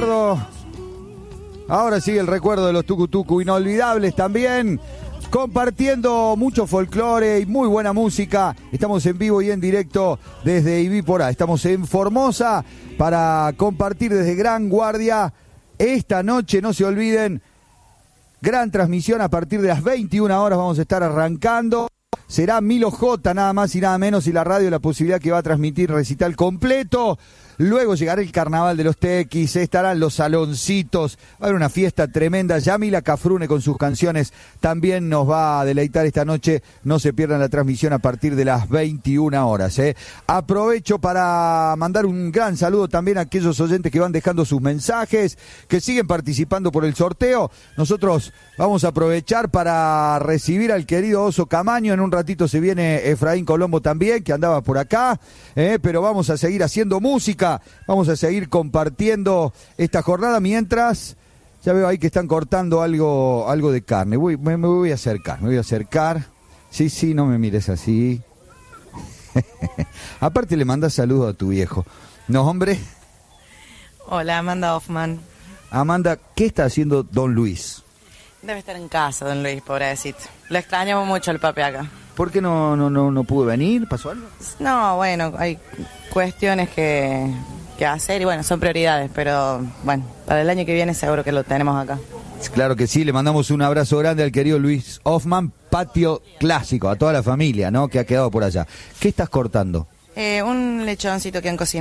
recuerdo. Ahora sigue el recuerdo de los tucutucu inolvidables también. Compartiendo mucho folclore y muy buena música. Estamos en vivo y en directo desde Ibípora. Estamos en Formosa para compartir desde Gran Guardia. Esta noche, no se olviden, gran transmisión a partir de las 21 horas. Vamos a estar arrancando. Será Milo J, nada más y nada menos, y la radio la posibilidad que va a transmitir recital completo. Luego llegará el carnaval de los tequis, estarán los saloncitos, va a haber una fiesta tremenda. Yamila Cafrune con sus canciones también nos va a deleitar esta noche. No se pierdan la transmisión a partir de las 21 horas. Aprovecho para mandar un gran saludo también a aquellos oyentes que van dejando sus mensajes, que siguen participando por el sorteo. Nosotros vamos a aprovechar para recibir al querido Oso Camaño. En un ratito se viene Efraín Colombo también, que andaba por acá, pero vamos a seguir haciendo música. Vamos a seguir compartiendo esta jornada mientras, ya veo ahí que están cortando algo de carne. Me voy a acercar. Sí, no me mires así. Aparte le mandas saludos a tu viejo. ¿No, hombre? Hola, Amanda Hoffman. Amanda, ¿qué está haciendo don Luis? Debe estar en casa, don Luis, pobrecito. Lo extrañamos mucho el papi acá. ¿Por qué no pudo venir? ¿Pasó algo? No, bueno, hay cuestiones que hacer y bueno, son prioridades, pero bueno, para el año que viene seguro que lo tenemos acá. Claro que sí, le mandamos un abrazo grande al querido Luis Hoffman, patio clásico, a toda la familia, ¿no? Que ha quedado por allá. ¿Qué estás cortando? Un lechoncito que han cocinado.